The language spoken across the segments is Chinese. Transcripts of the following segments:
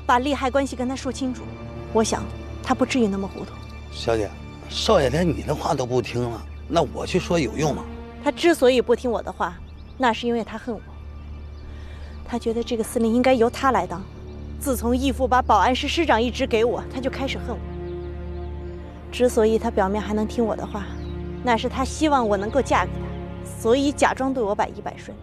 把利害关系跟他说清楚，我想他不至于那么糊涂。 小姐，少爷连你的话都不听了，那我去说有用吗？ 他之所以不听我的话，那是因为他恨我。他觉得这个司令应该由他来当。自从义父把保安师师长一职给我，他就开始恨我。之所以他表面还能听我的话，那是他希望我能够嫁给他，所以假装对我百依百顺。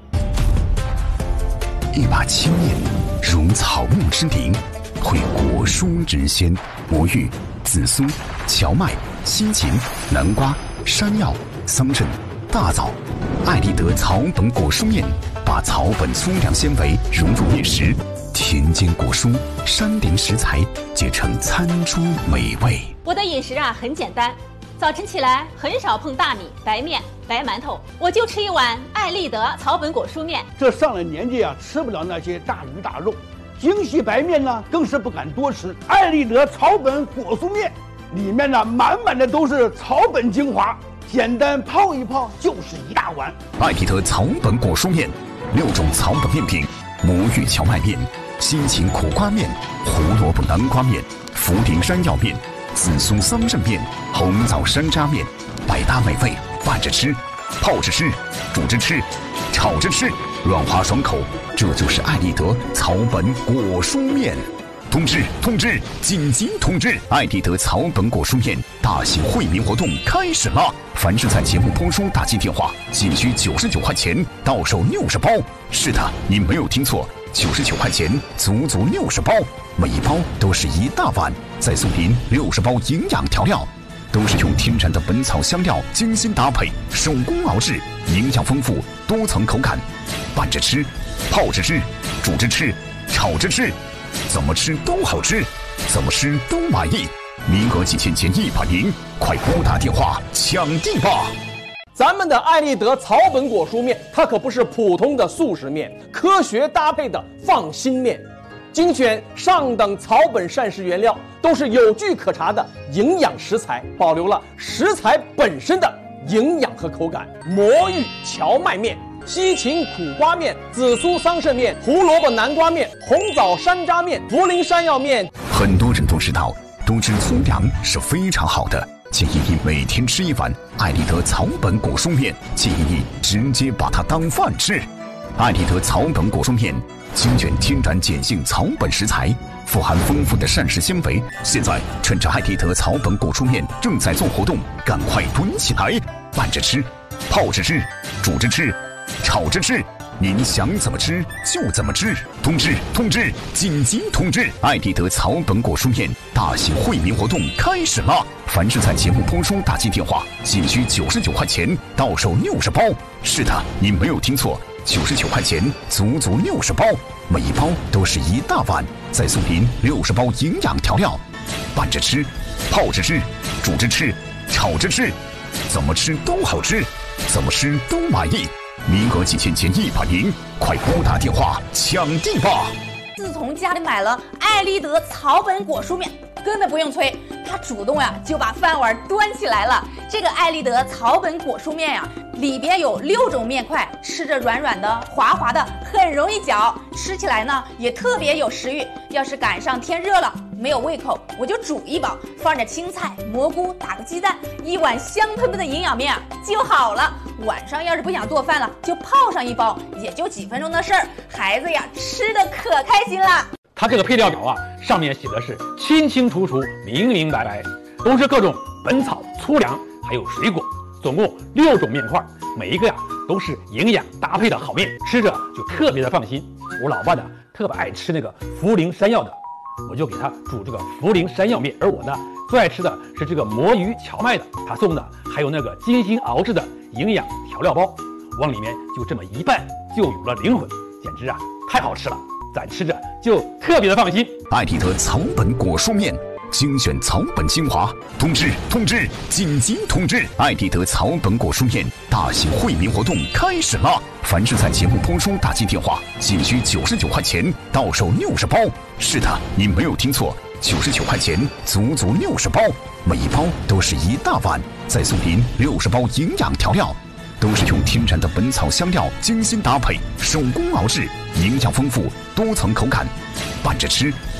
一把青面如草木之灵，会果蔬之鲜，魔芋、紫苏、荞麦、西芹、南瓜、山药、桑葚、大枣。爱立德草本果蔬面把草本粗粮纤维融入面食，田间果蔬、山林食材结成餐桌美味。 我的饮食很简单，早晨起来很少碰大米、白面、白馒头，我就吃一碗爱立德草本果蔬面。 这上了年纪吃不了那些大鱼大肉，精细白面呢更是不敢多吃。爱立德草本果蔬面里面满满的都是草本精华，简单泡一泡就是一大碗。 爱立德草本果蔬面，6种草本面品：魔芋荞麦面、西芹苦瓜面、胡萝卜南瓜面、茯苓山药面、紫苏桑葚面、红枣山楂面，百搭美味，拌着吃、泡着吃、煮着吃、炒着吃，软滑爽口。这就是爱立德草本果蔬面。通知！紧急通知！爱立德草本果蔬面大型惠民活动开始了！凡是在节目播出打进电话，仅需99块钱，到手60包。是的，你没有听错，99块钱，足足60包，每一包都是一大碗，再送您60包营养调料，都是用天然的本草香料精心搭配，手工熬制，营养丰富，多层口感，拌着吃、泡着吃、煮着吃、炒着吃。怎么吃都好吃，怎么吃都满意，名额仅限前100名，快拨打电话抢地吧！ 咱们的爱立德草本果蔬面，它可不是普通的速食面，科学搭配的放心面，精选上等草本膳食原料，都是有据可查的营养食材，保留了食材本身的营养和口感。魔芋荞麦面、西芹苦瓜面、紫苏桑葚面、胡萝卜南瓜面、红枣山楂面、茯苓山药面。 很多人都知道，多吃粗粮是非常好的，建议你每天吃一碗爱立德草本果蔬面，建议你直接把它当饭吃。爱立德草本果蔬面精选天然碱性草本食材，富含丰富的膳食纤维。现在趁着爱立德草本果蔬面正在做活动，赶快囤起来，拌着吃、泡着吃、煮着吃、炒着吃，您想怎么吃就怎么吃。通知！紧急通知！爱立德草本果蔬面大型惠民活动开始了！凡是在节目播出打进电话，仅需99块钱，到手60包。是的，你没有听错，99块钱，足足60包，每一包都是一大碗，再送您60包营养调料，拌着吃、泡着吃、煮着吃、炒着吃，怎么吃都好吃，怎么吃都满意。名额仅限前100名，快拨打电话抢地吧！ 自从家里买了爱立德草本果蔬面，根本不用催，他主动就把饭碗端起来了。这个爱立德草本果蔬面里边有6种面块，吃着软软的、滑滑的，很容易嚼，吃起来呢也特别有食欲。要是赶上天热了没有胃口，我就煮一包，放点青菜、蘑菇，打个鸡蛋，一碗香喷喷的营养面就好了。晚上要是不想做饭了，就泡上一包，也就几分钟的事儿，孩子吃的可开心了。 它这个配料表上面写的是清清楚楚、明明白白，都是各种本草、粗粮还有水果，总共6种面块，每一个都是营养搭配的好面，吃着就特别的放心。我老爸特别爱吃那个茯苓山药的，我就给他煮这个茯苓山药面，而我最爱吃的是这个魔芋荞麦的，他送的还有那个精心熬制的营养调料包，往里面就这么一拌，就有了灵魂，简直太好吃了，咱吃着就特别的放心。 爱立德草本果蔬面精选草本精华，通知！紧急通知！爱立德草本果蔬面大型惠民活动开始了！凡是在节目播出打进电话，仅需99块钱，到手60包。是的，你没有听错，99块钱，足足60包，每一包都是一大碗，再送您60包营养调料，都是用天然的本草香料精心搭配，手工熬制，营养丰富，多层口感，拌着吃、